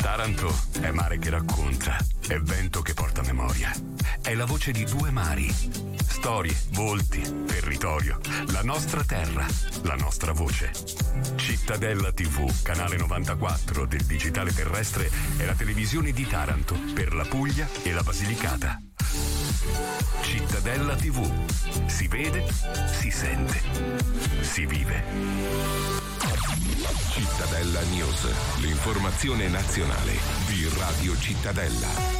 Taranto è mare che racconta, è vento che porta memoria, è la voce di due mari, storie, volti, territorio, la nostra terra, la nostra voce. Cittadella TV, canale 94 del digitale terrestre, è la televisione di Taranto per la Puglia e la Basilicata. Cittadella TV, si vede, si sente, si vive. Cittadella News, l'informazione nazionale di Radio Cittadella.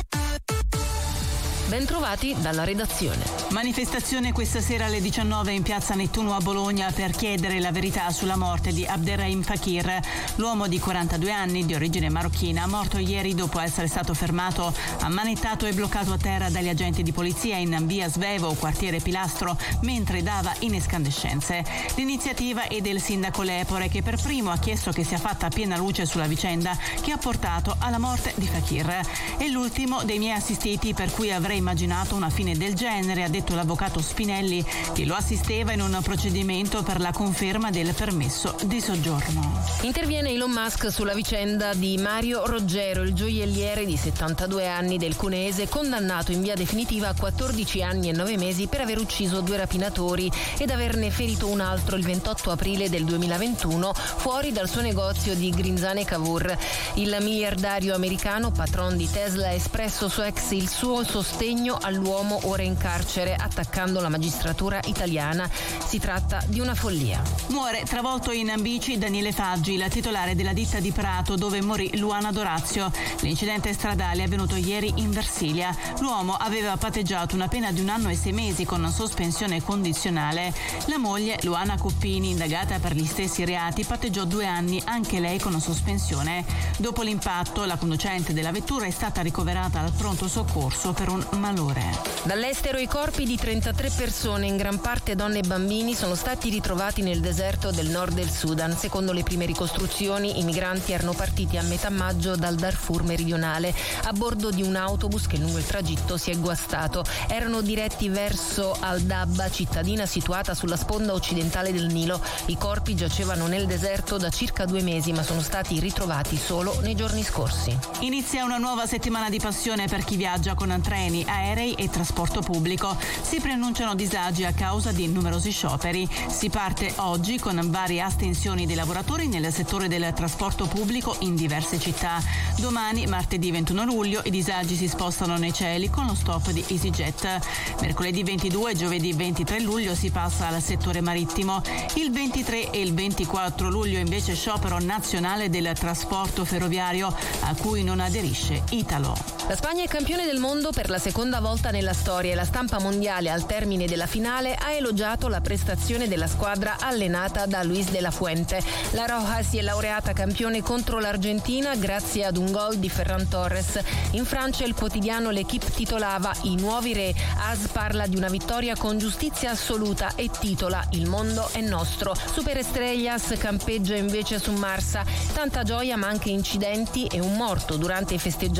Bentrovati dalla redazione. Manifestazione questa sera alle 19 in piazza Nettuno a Bologna per chiedere la verità sulla morte di Abderrahim Fakir, l'uomo di 42 anni di origine marocchina, morto ieri dopo essere stato fermato, ammanettato e bloccato a terra dagli agenti di polizia in via Svevo, quartiere Pilastro, mentre dava in escandescenze. L'iniziativa è del sindaco Lepore, che per primo ha chiesto che sia fatta piena luce sulla vicenda che ha portato alla morte di Fakir. È l'ultimo dei miei assistiti per cui avrei immaginato una fine del genere, ha detto l'avvocato Spinelli, che lo assisteva in un procedimento per la conferma del permesso di soggiorno. Interviene Elon Musk sulla vicenda di Mario Roggero, il gioielliere di 72 anni del Cuneese, condannato in via definitiva a 14 anni e 9 mesi per aver ucciso 2 rapinatori ed averne ferito un altro il 28 aprile del 2021 fuori dal suo negozio di Grinzane Cavour. Il miliardario americano, patron di Tesla, ha espresso su X il suo sostegno all'uomo ora in carcere, attaccando la magistratura italiana. Si tratta di una follia. Muore travolto in bici Daniele Faggi, la titolare della ditta di Prato dove morì Luana Dorazio. L'incidente stradale è avvenuto ieri in Versilia. L'uomo aveva patteggiato una pena di 1 anno e 6 mesi con sospensione condizionale. La moglie, Luana Coppini, indagata per gli stessi reati, patteggiò 2 anni, anche lei con sospensione. Dopo l'impatto, la conducente della vettura è stata ricoverata al pronto soccorso per un malore. Dall'estero i corpi di 33 persone, in gran parte donne e bambini, sono stati ritrovati nel deserto del nord del Sudan. Secondo le prime ricostruzioni, i migranti erano partiti a metà maggio dal Darfur meridionale a bordo di un autobus che lungo il tragitto si è guastato. Erano diretti verso Al-Dabba, cittadina situata sulla sponda occidentale del Nilo. I corpi giacevano nel deserto da circa 2 mesi, ma sono stati ritrovati solo nei giorni scorsi. Inizia una nuova settimana di passione per chi viaggia con treni, aerei e trasporto pubblico. Si preannunciano disagi a causa di numerosi scioperi. Si parte oggi con varie astensioni dei lavoratori nel settore del trasporto pubblico in diverse città. Domani, martedì 21 luglio, i disagi si spostano nei cieli con lo stop di EasyJet. Mercoledì 22 e giovedì 23 luglio si passa al settore marittimo. Il 23 e il 24 luglio invece sciopero nazionale del trasporto ferroviario a cui non aderisce Italo. La Spagna è campione del mondo per la seconda volta nella storia e la stampa mondiale al termine della finale ha elogiato la prestazione della squadra allenata da Luis de la Fuente. La Roja si è laureata campione contro l'Argentina grazie ad un gol di Ferran Torres. In Francia il quotidiano L'Équipe titolava "I nuovi re". AS parla di una vittoria con giustizia assoluta e titola "Il mondo è nostro". Superestrellas campeggia invece su Marsa. Tanta gioia ma anche incidenti e un morto durante i festeggiamenti